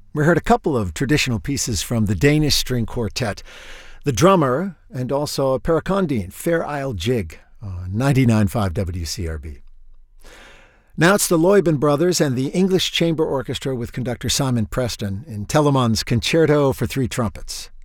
We heard a couple of traditional pieces from the Danish String Quartet, the drummer, and also a Paracondine, Fair Isle Jig, on 99.5 WCRB. Now it's the Loybin Brothers and the English Chamber Orchestra with conductor Simon Preston in Telemann's Concerto for Three Trumpets.